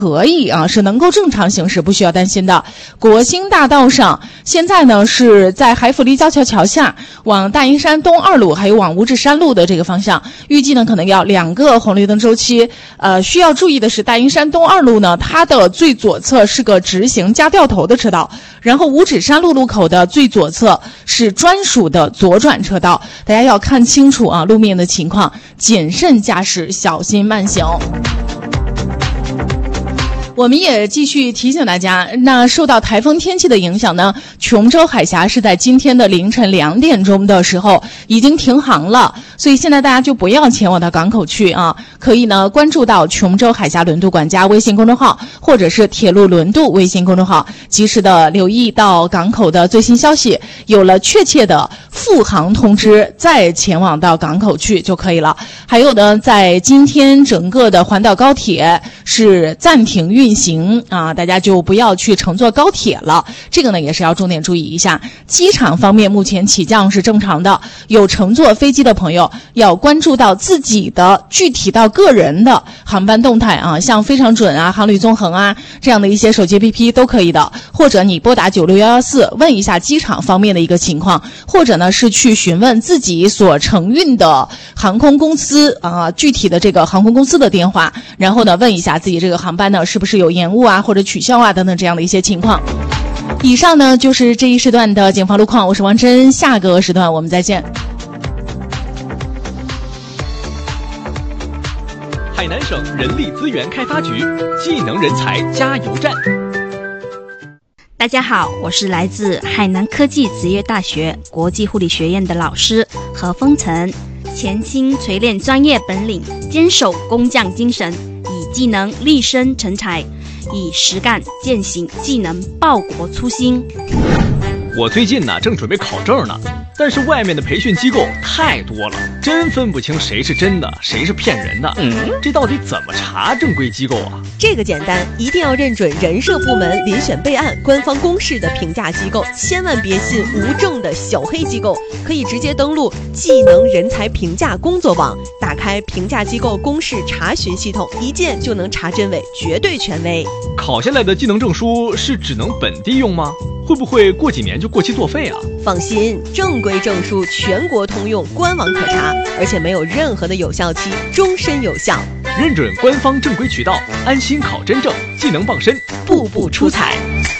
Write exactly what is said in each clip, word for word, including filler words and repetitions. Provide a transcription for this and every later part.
可以啊，是能够正常行驶，不需要担心的。国兴大道上，现在呢是在海府立交桥桥下往大营山东二路还有往五指山路的这个方向，预计呢可能要两个红绿灯周期。呃，需要注意的是，大营山东二路呢，它的最左侧是个直行加掉头的车道，然后五指山路路口的最左侧是专属的左转车道，大家要看清楚啊路面的情况，谨慎驾驶，小心慢行。我们也继续提醒大家，那受到台风天气的影响呢，琼州海峡是在今天的凌晨两点钟的时候已经停航了，所以现在大家就不要前往到港口去啊，可以呢关注到琼州海峡轮渡管家微信公众号，或者是铁路轮渡微信公众号，及时的留意到港口的最新消息，有了确切的复航通知，再前往到港口去就可以了。还有呢，在今天整个的环岛高铁是暂停运行啊，大家就不要去乘坐高铁了，这个呢也是要重点注意一下。机场方面目前起降是正常的，有乘坐飞机的朋友要关注到自己的具体到个人的航班动态啊，像非常准啊、航旅纵横啊这样的一些手机 A P P 都可以的，或者你拨打九六一一四问一下机场方面的一个情况，或者呢是去询问自己所乘运的航空公司啊具体的这个航空公司的电话，然后呢问一下自己这个航班呢是不是有延误啊或者取消啊等等这样的一些情况。以上呢就是这一时段的警方路况，我是王真，下个时段我们再见。 海南省人力资源开发局技能人才加油站。 大家好，我是来自海南科技职业大学国际护理学院的老师何风晨，潜心锤炼专业本领，坚守工匠精神，以技能立身成才，以实干践行技能报国初心。 我最近呢正准备考证呢，但是外面的培训机构太多了，真分不清谁是真的谁是骗人的。嗯，这到底怎么查正规机构啊？ 这个简单，一定要认准人社部门遴选备案官方公示的评价机构，千万别信无证的小黑机构。可以直接登录技能人才评价工作网，打开评价机构公示查询系统，一键就能查真伪，绝对权威。 考下来的技能证书是只能本地用吗？会不会过几年就过期作废啊？ 放心，正规证书全国通用，官网可查，而且没有任何的有效期，终身有效。 认准官方正规渠道，安心考真证，技能傍身，步步出彩。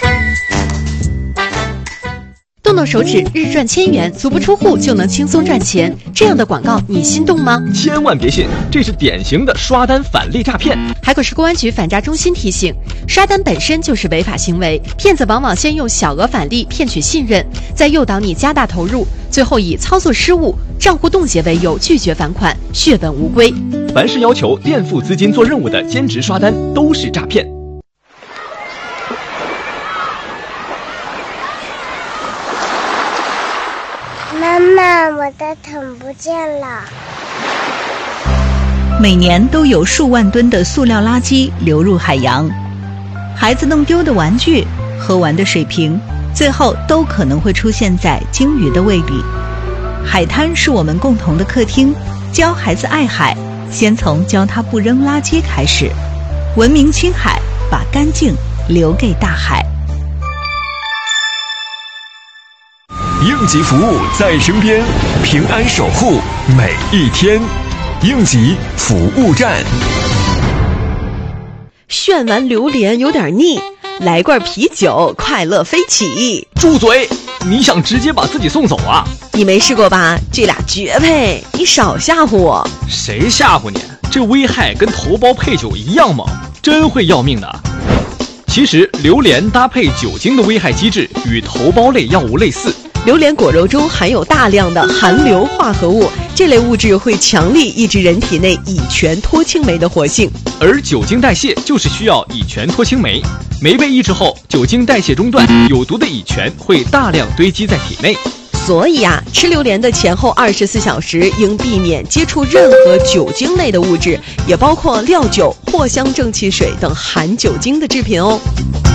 动动手指日赚千元，足不出户就能轻松赚钱，这样的广告你心动吗？ 千万别信，这是典型的刷单返利诈骗。 海口市公安局反诈中心提醒，刷单本身就是违法行为，骗子往往先用小额返利骗取信任，再诱导你加大投入，最后以操作失误、账户冻结为由拒绝返款，血本无归。 凡是要求垫付资金做任务的兼职刷单都是诈骗。 妈妈，我的桶不见了。 每年都有数万吨的塑料垃圾流入海洋，孩子弄丢的玩具、喝完的水瓶，最后都可能会出现在鲸鱼的胃里。海滩是我们共同的客厅，教孩子爱海，先从教他不扔垃圾开始。文明青海，把干净留给大海。 应急服务在身边，平安守护每一天。应急服务站。 炫完榴莲有点腻，来罐啤酒，快乐飞起。 住嘴！你想直接把自己送走啊？ 你没试过吧？这俩绝配，你少吓唬我。 谁吓唬你？这危害跟头孢配酒一样猛，真会要命的。其实榴莲搭配酒精的危害机制与头孢类药物类似。 榴莲果肉中含有大量的含硫化合物，这类物质会强力抑制人体内乙醛脱氢酶的活性， 而酒精代谢就是需要乙醛脱氢酶，酶被抑制后，酒精代谢中断，有毒的乙醛会大量堆积在体内。 所以啊，吃榴莲的前后二十四小时应避免接触任何酒精类的物质，也包括料酒、藿香正气水等含酒精的制品哦。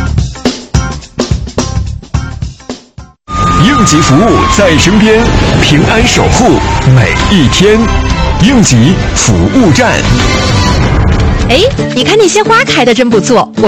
应急服务在身边，平安守护每一天。应急服务站。 哎，你看那些花开得真不错。